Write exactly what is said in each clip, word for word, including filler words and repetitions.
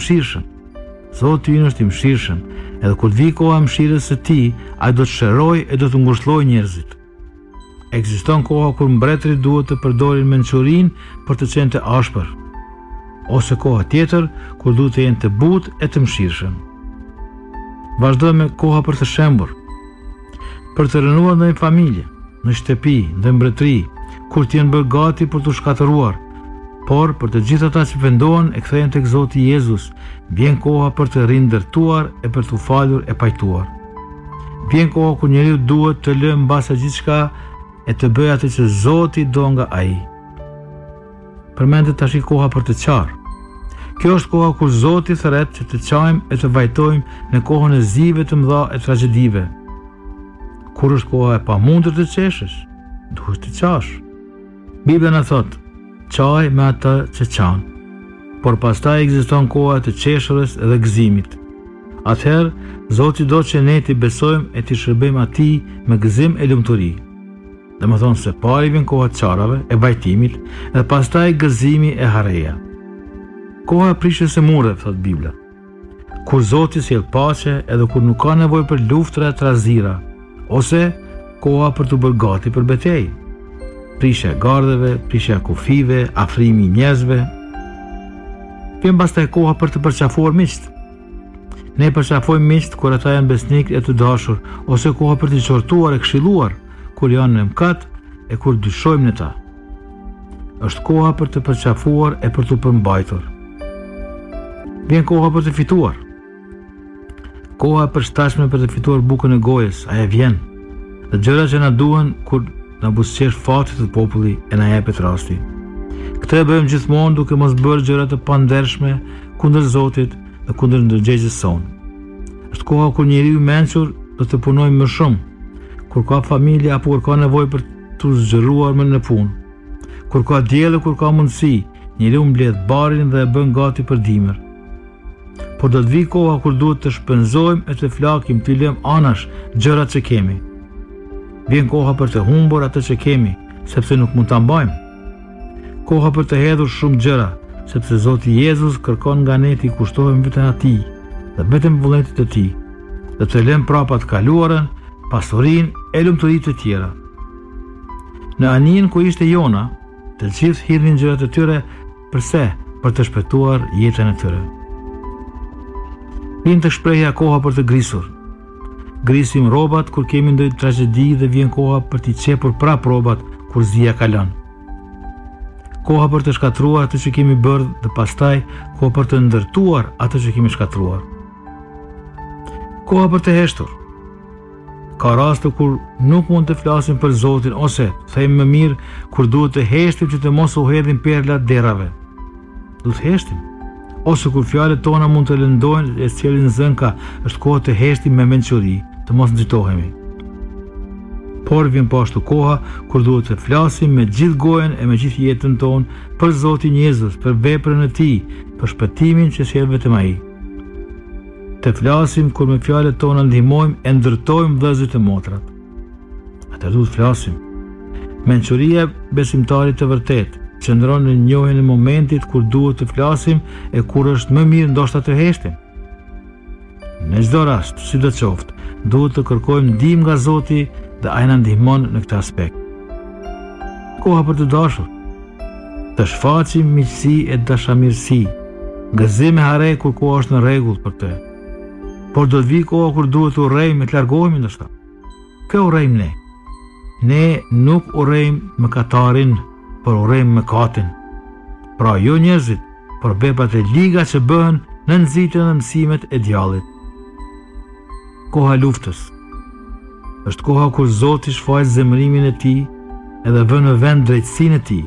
mëshirshëm. Zoti ynë është i mëshirshëm, edhe kur të vi koha e mëshirës së tij, ai do të shërojë e do të ngushëllojë njerëzit. Ekziston koha kur mbretërit duhet të përdorin mençurinë për të qenë të ashpër, ose koha tjetër kur duhet të jenë të butë e të mëshirshëm. Vazhdojmë me koha për të shembur, për të rënuar në një familje, në shtëpi, në mbretëri, kur të jenë bërë gati për të shkatëruar, por për të gjithë ata që pendohen e kthehen tek Zoti Jezus, vjen koha për të rindërtuar e për të falur e pajtuar. Vjen koha kur njeriu duhet të lënë mbasa gjithçka e të bëjë atë që Zoti do nga ai. Përmendet tash koha për të qarë. Kjo është koha kur Zoti thret që të qajmë e të vajtojmë në kohën e zive të mëdha e tragjedive. Kur është koha e pamundur të qeshësh, duhet të qash. Bibla na thot, qaj me atë që qanë, por pastaj ekziston koha e të qeshurës dhe gëzimit. Atëherë, Zoti do që ne t'i besojmë e t'i shërbejmë atij me gëzim e lumturi. Dhe më thonë se pari vjen koha të qarave, e vajtimit, dhe pastaj gëzimi e hareja. Koha e prishjes së murreve, thot Bibla. Kur Zoti sjell paqe edhe kur nuk ka nevojë për luftra e trazira, ose koha për të bërë gati për betejë. Prishja e gardheve, prishja e kufive, afrimi i njerëzve. Vjen pastaj koha për të përqafuar miqt. Ne përqafojmë miqt kur ata janë besnik e të dashur, ose koha për të qortuar e këshilluar kur janë në mëkat e kur dyshojmë në ta. Është koha për të përqafuar e për të përmbajtur. Vjen koha për të fituar. Koha e përshtatshme për të fituar bukën e gojës, ajo vjen. Dhe gjërat që na duhen kur na buzëqesh fati të populli e na jepet rasti. Këtë e bëjmë gjithmonë duke mos bërë gjëra të pandershme kundër Zotit dhe kundër ndërgjegjës sonë. Është koha kur njeriu i mençur do të punojë më shumë, kur ka familje apo kur ka nevojë për të zgjeruar më në punë. Kur ka diell, kur ka mundësi, njeriu mbledh barin dhe e bën gati për dimër. Por do të vi koha kur duhet të shpenzojmë e të flakim, të lëm anash gjërat që kemi. Vjen koha për të humbur atë që kemi, sepse nuk mund ta mbajmë. Koha për të hedhur shumë gjëra, sepse Zoti Jezus kërkon nga ne të kushtohemi vetëm atij dhe vetëm vullnetit të tij, dhe të lëm prapa të kaluarën, pasurinë e lumturitë të tjera. Në anin ku ishte Jona, të gjithë hidhin gjërat e tyre, përse? Për të shpëtuar jetën e tyre. Vjen të shprehja koha për të grisur. Grisim rrobat kur kemi ndonjë tragjedi dhe vjen koha për t'i qepur prap rrobat kur zia kalon. Koha për të shkatruar atë që kemi bërë dhe pastaj koha për të ndërtuar atë që kemi shkatruar. Koha për të heshtur. Ka raste kur nuk mund të flasim për Zotin ose, thejmë më mirë, kur duhet të heshtim që të mos u hedhin perlat derave. Duhet të heshtim. Ose kur fjalët tona mund të lëndojnë e sjellin zënka, është kohë të heshtim me mençuri, të mos nxitohemi. Por vjen po ashtu koha kur duhet të flasim me gjithë gojen e me gjithë jetën tonë për Zotin Jezus, për veprën e tij, për shpëtimin që sjell vetëm ai. Të flasim kur me fjalët tona ndihmojmë e ndërtojmë vëllezërit e motrat. Atë duhet të flasim. Mençuria besimtarit të vërtetë qëndron në njohjen e momentit kur duhet të flasim e kur është më mirë ndoshta të heshtim. Në çdo rast, sidoqoftë, duhet të kërkojmë ndihmë nga Zoti dhe ai na ndihmon në këtë aspekt. Koha për të dashur. Të shfaqim miqësi e dashamirësi, gëzim e hare kur koha është në rregull për të. Por do të vi koha kur duhet të urrejmë e të largohemi ndoshta. Kë urrejmë ne? Ne nuk urrejmë mëkatarin, por urrejmë mëkatin. Pra jo njerëzit, por veprat e liga që bëhen në nxitjen e mësimet e djallit. Koha e luftës. Është koha kur Zoti shfaq zemërimin e tij edhe vën në vend drejtësinë e tij.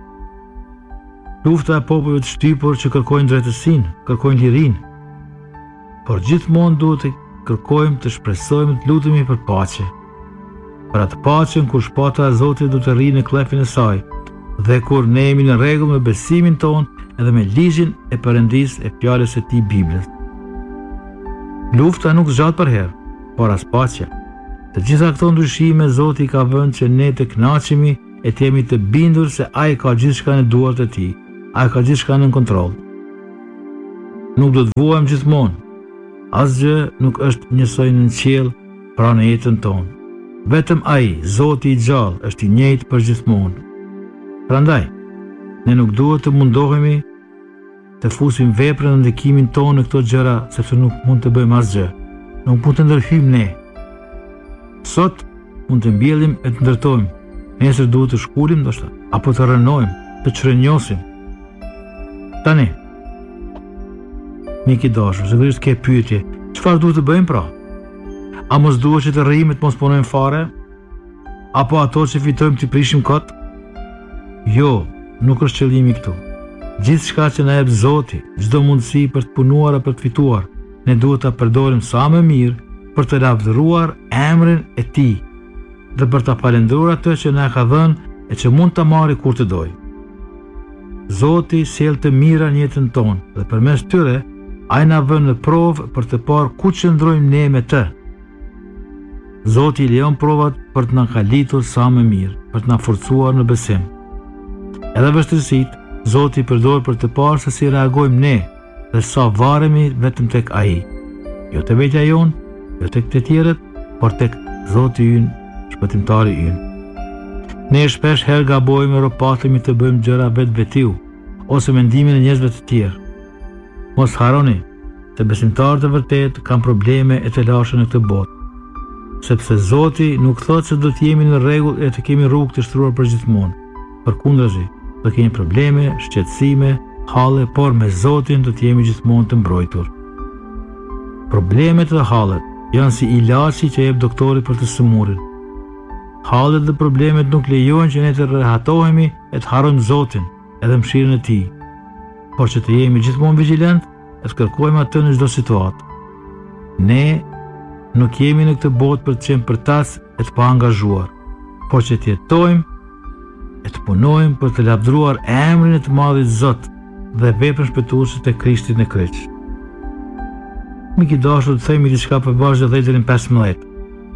Lufta e popujve të shtypur që kërkojnë drejtësinë, kërkojnë lirinë. Por gjithmonë duhet të kërkojmë të shpresojmë të lutemi për paqe. Për atë paqen kur shpata e Zotit do të rrijë në klefin e saj, dhe kur ne jemi në rregull me besimin ton edhe me ligjin e Perëndisë e fjalës së tij Biblës. Lufta nuk zgjat për herë, por as paqja. Të gjitha këto ndryshime Zoti ka vënë që ne të kënaqemi e të jemi të bindur se ai ka gjithçka në duart e tij, ai ka gjithçka në kontroll. Nuk do të vuajmë gjithmonë. Asgjë nuk është njësoj në qiell pra në jetën tonë. Vetëm ai, Zoti i gjallë, është i njëjtë për gjithmonë. Prandaj, ne nuk duhet të mundohemi të fusim veprën në ndikimin tonë në këto gjëra, sepse nuk mund të bëjmë asgjë. Nuk mund të ndërhyjmë ne. Sot mund të mbjellim e të ndërtojmë. Nesër duhet të shkulim, ndoshta, apo të rënojmë, të çrënjosim. Tani, mik i dashur, sigurisht ke pyetje, çfarë duhet të bëjmë pra? A mos duhet që të rrijmë të mos punojmë fare? Apo ato që fitojmë të prishim kot? Jo, nuk është qëllimi këtu. Gjithçka që na jep Zoti, çdo mundësi për të punuar apo për të fituar, ne duhet ta përdorim sa më mirë për të lavdëruar emrin e Tij dhe për ta falendëruar atë që na ka dhënë e që mund ta marrë kur të dojë. Zoti sjell të mira në jetën tonë dhe përmes tyre ai na vën në provë për të parë ku qëndrojmë ne me të. Zoti i lejon provat për të na kalitur sa më mirë, për të na forcuar në besim. Edhe vështirësitë Zoti i përdor për të parë se si reagojmë ne dhe sa varemi vetëm tek ai. Jo te vetja jonë, jo tek të tjerët, por tek Zoti ynë, shpëtimtari ynë. Ne shpesh herë gabojmë e ropatemi të bëjmë gjëra vetë vetiu, ose mendimin e njerëzve të tjerë. Mos harroni, se besimtarët e vërtet kanë probleme e të lashën në këtë botë. Sepse Zoti nuk thotë se do të jemi në rregull e të kemi rrugë të shtruar për gjithmonë. Përkundrazi, do kemi probleme, shqetësime, halle, por me Zotin do të jemi gjithmonë të mbrojtur. Problemet dhe hallet janë si ilaçi që jep doktori për të sëmurin. Hallet dhe problemet nuk lejojnë që ne të rrehatohemi e të harrojmë Zotin edhe mëshirën e Tij, por që të jemi gjithmonë vigjilent e të kërkojmë atë në çdo situatë. Ne nuk jemi në këtë botë për të qenë përtas e të paangazhuar, por që të jetojmë e të punojmë për të lavdëruar emrin e të madhit Zot dhe veprën shpëtuese të Krishtit në kryq. Mik i dashur, të themi diçka për Vargje dhjetë deri në pesëmbëdhjetë.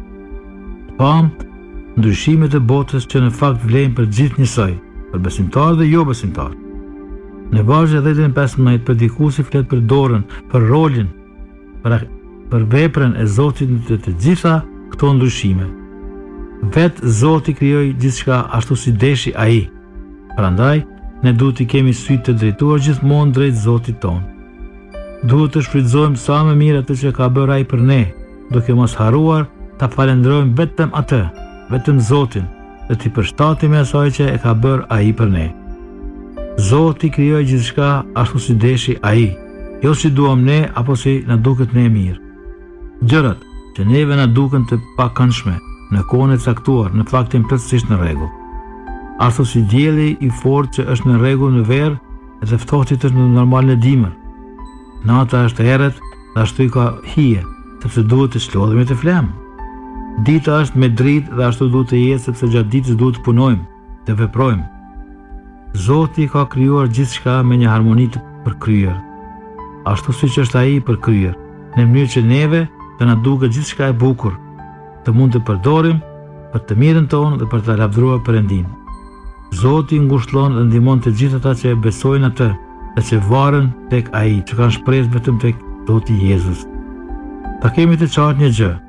Pam ndryshimet e botës që në fakt vlen për gjithë njësoj, për besimtar dhe jo besimtar. Në Vargje dhjetë deri në pesëmbëdhjetë predikuesi flet për dorën, për rolin, për, për veprën e Zotit në të, të gjitha këto ndryshime. Vetë Zoti krijoi gjithçka ashtu si deshi ai. Prandaj, ne duhet të kemi sy të drejtuar gjithmonë drejt Zotit ton. Duhet të shfrytëzojmë sa më mirë atë që ka bërë ai për ne, duke mos harruar ta falenderojmë vetëm atë, vetëm Zotin, dhe t'i përshtatemi asaj që e ka bërë ai për ne. Zoti krijoi gjithçka ashtu si deshi ai, jo si duam ne apo si na duket ne mirë. Gjërat që neve na duken të pakëndshme në kohën e caktuar, në fakt janë plotësisht në rregull. Ashtu si dielli i fortë që është në rregull në verë, edhe ftohtit është në normal në dimër. Nata është errët dhe ashtu i ka hije, sepse duhet të çlodhemi të flamë. Dita është me dritë dhe ashtu duhet të jetë, sepse gjatë ditës duhet të punojmë, të veprojmë. Zoti ka krijuar gjithçka me një harmoni të përkryer, ashtu siç është ai i përkryer, në mënyrë që neve të na duket gjithçka e bukur, të mund të përdorim për të mirën tonë dhe për të lavdëruar Perëndin. Zoti ngushëllon dhe ndihmon të gjithë ata që besojnë atë dhe që varen tek ai, që kanë shpresë vetëm tek Zoti Jezus. Ta kemi të qartë një gjë.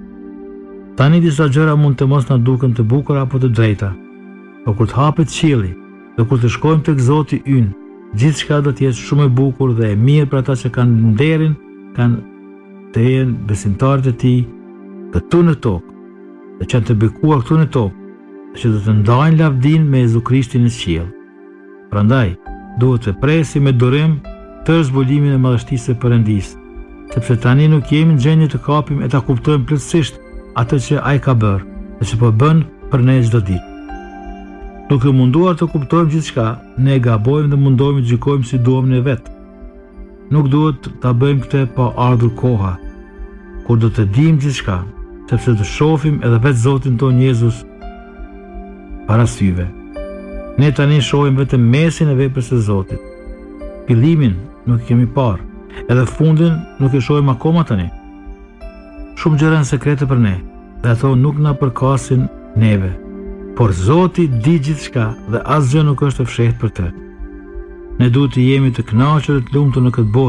Tani disa gjëra mund të mos na duken të bukura apo të drejta, por kur të hapet qielli dhe kur të shkojmë tek Zoti ynë, gjithçka do të jetë shumë e bukur dhe e mirë për ata që kanë nderin, kanë të jenë besimtarët e Tij këtu në tokë, dhe që janë të bekuar këtu në tokë, dhe që do të ndajnë lavdin me Jezu Krishtin në qiell. Prandaj, duhet të presim me durim tërë zbulimin e madhështisë së Perëndisë, sepse tani nuk jemi në gjendje të kapim e ta kuptojmë plotësisht atë që ai ka bërë dhe që po bën për ne çdo ditë. Duke munduar të kuptojmë gjithçka, ne gabojmë dhe mundohemi të gjykojmë si duam ne vetë. Nuk duhet ta bëjmë këtë pa ardhur koha, kur do të dimë gjithçka, sepse të shohim edhe vetë Zotin ton Jezus para syve. Ne tani shohim vetëm mesin e veprës së Zotit. Fillimin nuk kemi parë, edhe fundin nuk e shohim akoma tani. Shumë gjëra janë sekrete për ne, dhe ato nuk na përkasin neve. Por Zoti di gjithçka dhe asgjë nuk është e fshehtë për të. Ne duhet të jemi të kënaqur dhe të lumtur në këtë botë,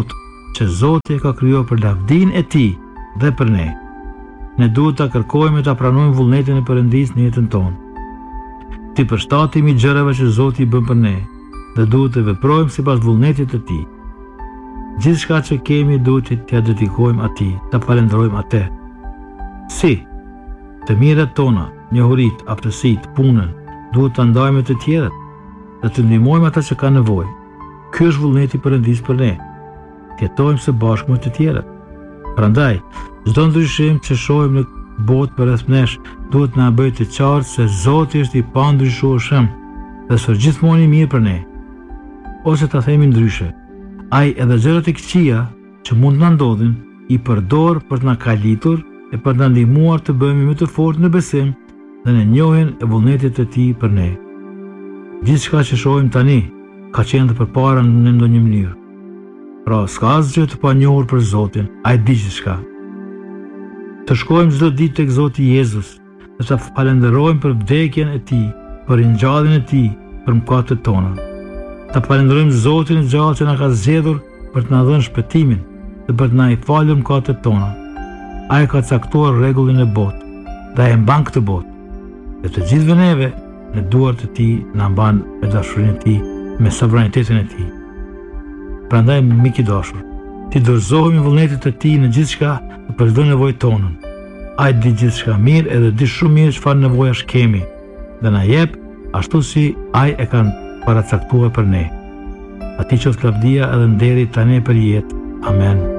që Zoti e ka krijuar për lavdinë e tij dhe për ne. Ne duhet ta kërkojmë e ta pranojmë vullnetin e Perëndisë në jetën tonë. Ti përshtatemi gjërave që Zoti i bën për ne dhe duhet të veprojmë sipas vullnetit të tij. Gjithçka që kemi duhet t'ia dedikojmë atij, ta falenderojmë atë. Si? Të mirat tona, njohuritë, aftësitë, punën, duhet ta ndajmë me të tjerët dhe të ndihmojmë ata që kanë nevojë. Ky është vullneti i Perëndisë për ne. Të jetojmë së bashku me të tjerët. Prandaj, çdo ndryshim që shohim në botë përreth nesh duhet na bëjë të qartë se Zoti është i pandryshueshëm dhe është gjithmonë i mirë për ne. Ose ta themi ndryshe, ai edhe gjërat e këqija që mund na ndodhin i përdor për të na kalitur e për të na ndihmuar të bëhemi më të fortë në besim dhe në njohjen e vullnetit të tij për ne. Gjithçka që shohim tani ka qenë dhe përpara në ndonjë mënyrë. Pra, s'ka asgjë të panjohur për Zotin, ai di gjithçka. Të shkojmë çdo ditë tek Zoti Jezus dhe ta falenderojmë për vdekjen e tij, për ringjalljen e tij, për mëkatet tona. Ta falenderojmë Zotin e gjallë që na ka zgjedhur për të na dhënë shpëtimin dhe për të na i falur mëkatet tona. Ai ka caktuar rregullin e botë dhe ai mban këtë botë. Dhe të gjithëve neve në duart e tij na mban me dashurinë e tij, me sovranitetin e tij. Prandaj, mik i dashur, ti dorëzohemi vullnetit të tij në gjithçka dhe për çdo nevojë tonën. Ai di gjithçka mirë edhe di shumë mirë çfarë nevojash kemi dhe na jep ashtu si ai e ka paracaktuar për ne. Atij qoftë lavdia edhe nderi tani për jetë. Amen.